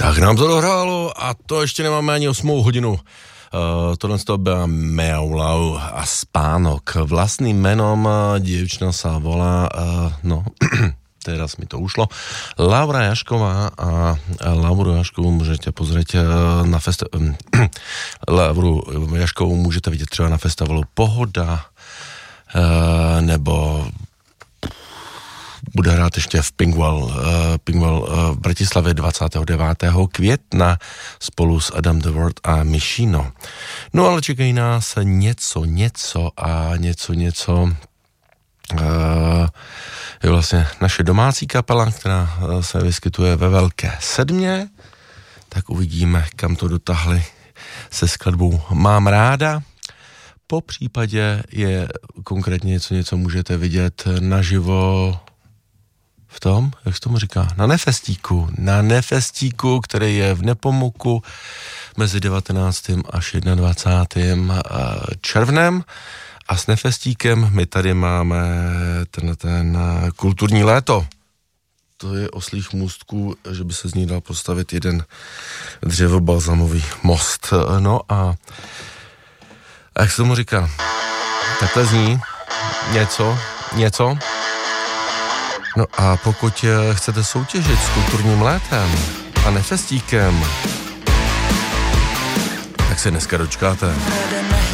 Tak nám to dohrálo a to ještě nemáme ani 8 hodinu. Tohle to byla Meaulau a Spánok. Vlastným jménem dievčina sa volá, teraz mi to ušlo, Laura Jašková a Lauru Jaškovou můžete pozrieť na Lauru Jaškovou můžete vidět třeba na festivalu Pohoda, nebo bude hrát ještě v Pingwell v Bratislavě 29. května spolu s Adam the World a Michino. No ale čekají nás něco je vlastně naše domácí kapela, která se vyskytuje ve Velké Sedmě, tak uvidíme, kam to dotahli se skladbou Mám ráda. Po případě je konkrétně něco můžete vidět naživo v tom, jak se tomu říká, na Nefestíku, který je v Nepomuku mezi 19. až 21. červnem. A s Nefestíkem my tady máme ten kulturní léto. To je Oslých můstků, že by se z ní dal postavit jeden dřevobalzamový most. No a jak se tomu říká, takhle zní něco. No a pokud chcete soutěžit s kulturním létem a Nefestíkem, tak se dneska dočkáte.